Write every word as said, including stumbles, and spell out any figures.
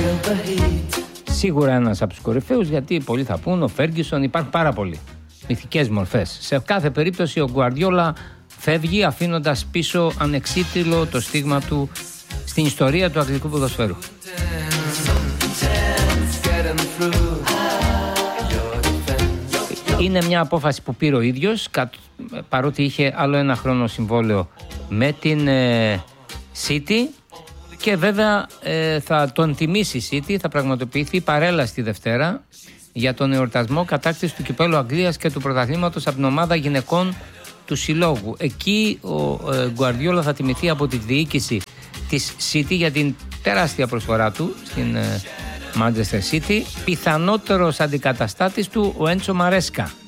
Σίγουρα ένας από τους κορυφαίους, γιατί πολλοί θα πούν, ο Φέργκισον, υπάρχουν πάρα πολλοί μυθικές μορφές. Σε κάθε περίπτωση ο Γκουαρδιόλα φεύγει αφήνοντας πίσω ανεξίτηλο το στίγμα του στην ιστορία του αγγλικού ποδοσφαίρου. Είναι μια απόφαση που πήρε ο ίδιος, παρότι είχε άλλο ένα χρόνο συμβόλαιο με την City, και βέβαια θα τον τιμήσει η City. Θα πραγματοποιηθεί παρέλαση τη Δευτέρα για τον εορτασμό κατάκτηση του κυπέλλου Αγγλίας και του πρωταθλήματος από την ομάδα γυναικών του συλλόγου. Εκεί ο Γκουαρδιόλα θα τιμηθεί από τη διοίκηση της City για την τεράστια προσφορά του στην Manchester City. Πιθανότερος αντικαταστάτης του ο Έντσο Μαρέσκα.